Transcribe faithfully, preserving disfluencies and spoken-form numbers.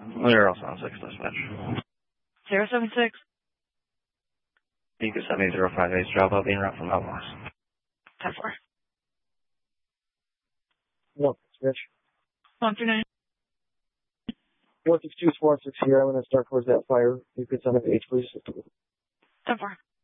Zero seven six dispatch. Zero seven six. You can send me zero five eight drop up being route from Outlaws. Ten four. One dispatch. One through nine. One six two four six here. I'm going to start towards that fire. You could send it to H, please. Ten four.